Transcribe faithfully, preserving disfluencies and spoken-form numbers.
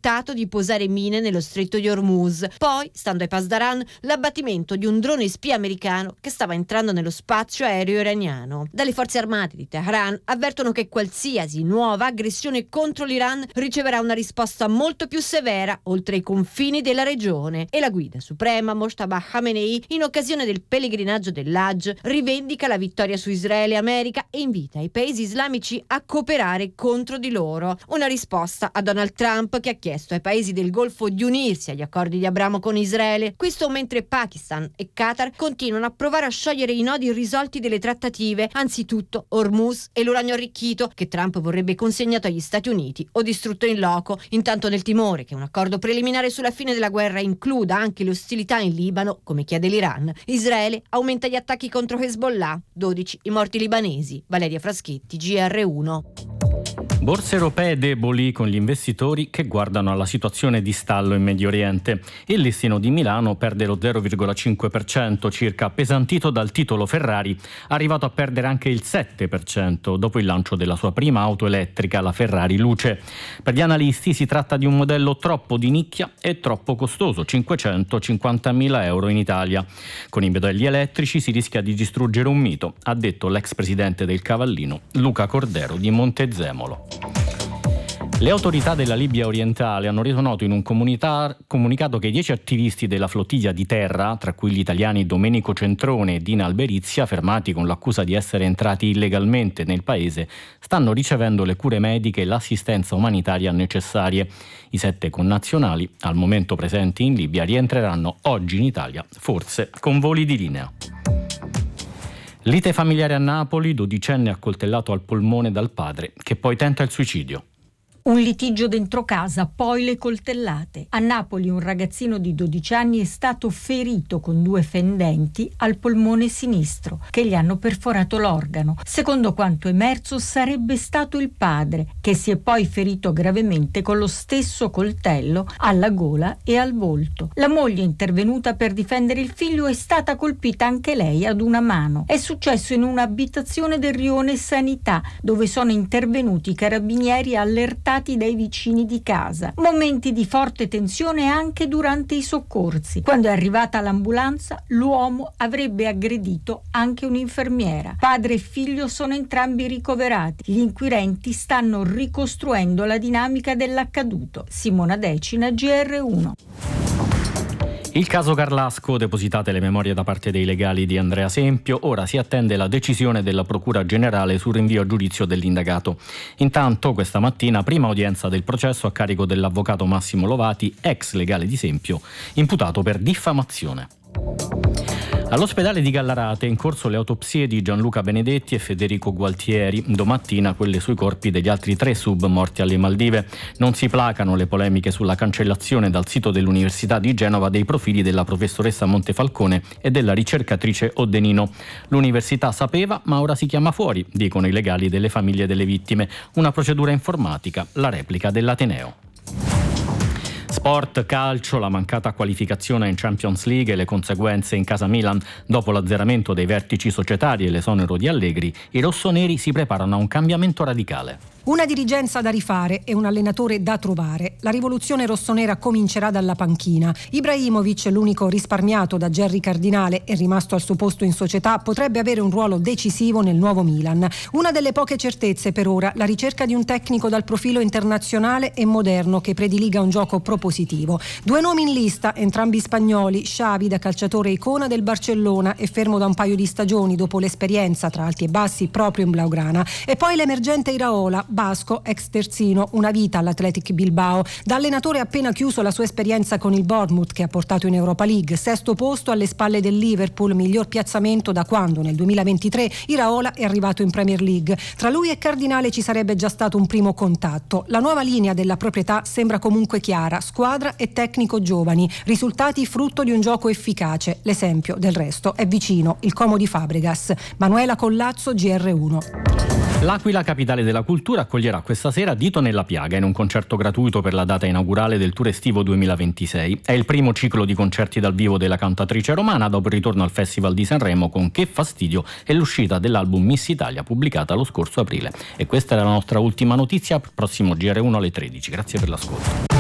tentato di posare mine nello stretto di Hormuz. Poi, stando ai Pasdaran, l'abbattimento di un drone spia americano che stava entrando nello spazio aereo iraniano. Dalle forze armate di Teheran avvertono che qualsiasi nuova aggressione contro l'Iran riceverà una risposta molto più severa oltre i confini della regione, e la guida suprema Mojtaba Khamenei, in occasione del pellegrinaggio dell'Hajj, rivendica la vittoria su Israele e America e invita i paesi islamici a cooperare contro di loro. Una risposta a Donald Trump, che ha chiesto ai paesi del Golfo di unirsi agli accordi di Abramo con Israele. Questo mentre Pakistan e Qatar continuano a provare a sciogliere i nodi irrisolti delle trattative, anzitutto Hormuz e l'uranio arricchito, che Trump vorrebbe consegnato agli Stati Uniti o distrutto in loco. Intanto, nel timore che un accordo preliminare sulla fine della guerra includa anche le ostilità in Libano, come chiede l'Iran, Israele aumenta gli attacchi contro Hezbollah. dodici i morti libanesi. Valeria Fraschetti, G R uno. Borse europee deboli con gli investitori che guardano alla situazione di stallo in Medio Oriente. Il listino di Milano perde lo zero virgola cinque per cento, circa appesantito dal titolo Ferrari, arrivato a perdere anche il sette per cento dopo il lancio della sua prima auto elettrica, la Ferrari Luce. Per gli analisti si tratta di un modello troppo di nicchia e troppo costoso, cinquecentocinquantamila euro in Italia. Con i modelli elettrici si rischia di distruggere un mito, ha detto l'ex presidente del Cavallino, Luca Cordero di Montezemolo. Le autorità della Libia orientale hanno reso noto in un comunicato che i dieci attivisti della flottiglia di terra, tra cui gli italiani Domenico Centrone e Dina Alberizia, fermati con l'accusa di essere entrati illegalmente nel paese, stanno ricevendo le cure mediche e l'assistenza umanitaria necessarie. I sette connazionali, al momento presenti in Libia, rientreranno oggi in Italia, forse con voli di linea. Lite familiare a Napoli, dodicenne accoltellato al polmone dal padre, che poi tenta il suicidio. Un litigio dentro casa, poi le coltellate. A Napoli un ragazzino di dodici anni è stato ferito con due fendenti al polmone sinistro che gli hanno perforato l'organo. Secondo quanto emerso sarebbe stato il padre, che si è poi ferito gravemente con lo stesso coltello alla gola e al volto. La moglie, intervenuta per difendere il figlio, è stata colpita anche lei ad una mano. È successo in un'abitazione del rione Sanità, dove sono intervenuti i carabinieri allertati dai vicini di casa. Momenti di forte tensione anche durante i soccorsi. Quando è arrivata l'ambulanza, l'uomo avrebbe aggredito anche un'infermiera. Padre e figlio sono entrambi ricoverati. Gli inquirenti stanno ricostruendo la dinamica dell'accaduto. Simona Decina, G R uno. Il caso Carlasco, depositate le memorie da parte dei legali di Andrea Sempio, ora si attende la decisione della Procura Generale sul rinvio a giudizio dell'indagato. Intanto, questa mattina, prima udienza del processo a carico dell'avvocato Massimo Lovati, ex legale di Sempio, imputato per diffamazione. All'ospedale di Gallarate è in corso le autopsie di Gianluca Benedetti e Federico Gualtieri, domattina quelle sui corpi degli altri tre sub morti alle Maldive. Non si placano le polemiche sulla cancellazione dal sito dell'Università di Genova dei profili della professoressa Montefalcone e della ricercatrice Oddenino. L'università sapeva, ma ora si chiama fuori, dicono i legali delle famiglie delle vittime. Una procedura informatica, la replica dell'Ateneo. Sport, calcio, la mancata qualificazione in Champions League e le conseguenze in casa Milan. Dopo l'azzeramento dei vertici societari e l'esonero di Allegri, i rossoneri si preparano a un cambiamento radicale. Una dirigenza da rifare e un allenatore da trovare. La rivoluzione rossonera comincerà dalla panchina. Ibrahimovic, l'unico risparmiato da Gerry Cardinale e rimasto al suo posto in società, potrebbe avere un ruolo decisivo nel nuovo Milan. Una delle poche certezze per ora, la ricerca di un tecnico dal profilo internazionale e moderno che prediliga un gioco propositivo. Due nomi in lista, entrambi spagnoli. Xavi, da calciatore icona del Barcellona e fermo da un paio di stagioni dopo l'esperienza tra alti e bassi proprio in Blaugrana. E poi l'emergente Iraola, basco, ex terzino, una vita all'Athletic Bilbao. Da allenatore ha appena chiuso la sua esperienza con il Bournemouth, che ha portato in Europa League. Sesto posto alle spalle del Liverpool, miglior piazzamento da quando nel duemilaventitré Iraola è arrivato in Premier League. Tra lui e Cardinale ci sarebbe già stato un primo contatto. La nuova linea della proprietà sembra comunque chiara: squadra e tecnico giovani, risultati frutto di un gioco efficace. L'esempio del resto è vicino, il Como di Fabregas. Manuela Collazzo, G R uno. L'Aquila, capitale della cultura, accoglierà questa sera Dito nella Piaga in un concerto gratuito per la data inaugurale del tour estivo duemilaventisei. È il primo ciclo di concerti dal vivo della cantatrice romana dopo il ritorno al Festival di Sanremo con Che fastidio e l'uscita dell'album Miss Italia pubblicata lo scorso aprile. E questa è la nostra ultima notizia, prossimo G R uno alle tredici. Grazie per l'ascolto.